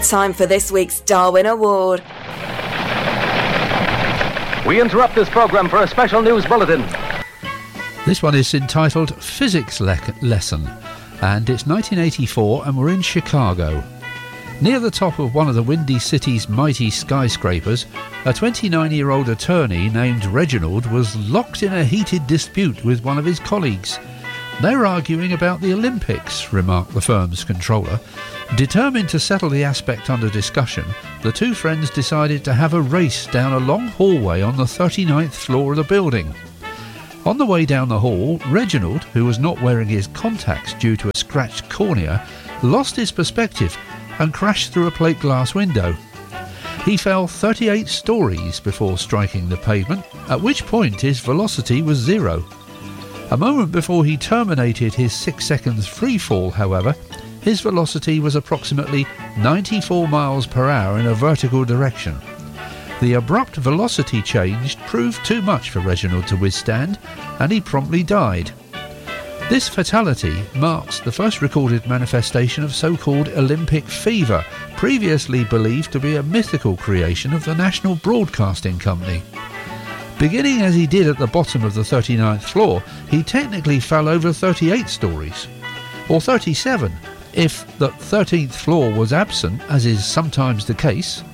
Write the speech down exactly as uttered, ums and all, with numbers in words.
Time for this week's Darwin Award. We interrupt this programme for a special news bulletin. This one is entitled Physics Le- Lesson, and it's nineteen eighty-four and we're in Chicago. Near the top of one of the Windy City's mighty skyscrapers, a twenty-nine-year-old attorney named Reginald was locked in a heated dispute with one of his colleagues. They were arguing about the Olympics, remarked the firm's controller. Determined to settle the aspect under discussion, the two friends decided to have a race down a long hallway on the thirty-ninth floor of the building. On the way down the hall, Reginald, who was not wearing his contacts due to a scratched cornea, lost his perspective and crashed through a plate glass window. He fell thirty-eight stories before striking the pavement, at which point his velocity was zero. A moment before he terminated his six seconds free fall, however, his velocity was approximately ninety-four miles per hour in a vertical direction. The abrupt velocity change proved too much for Reginald to withstand, and he promptly died. This fatality marks the first recorded manifestation of so-called Olympic fever, previously believed to be a mythical creation of the National Broadcasting Company. Beginning as he did at the bottom of the thirty-ninth floor, he technically fell over thirty-eight stories, or thirty-seven, if the thirteenth floor was absent, as is sometimes the case.